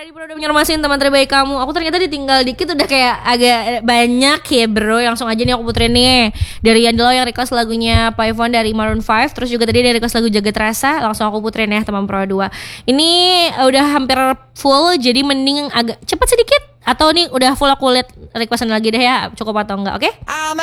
Adi Pro udah menyermasin teman terbaik kamu. Aku ternyata ditinggal dikit udah kayak agak banyak ya bro. Langsung aja nih aku puterin nih. Dari Yandelo yang request lagunya Paivon dari Maroon 5. Terus juga tadi dari request lagu Jagat Rasa. Langsung aku puterin ya teman Pro 2. Ini udah hampir full, jadi mending agak cepat sedikit. Atau nih udah full aku lihat requestan lagi deh ya, cukup atau enggak, oke?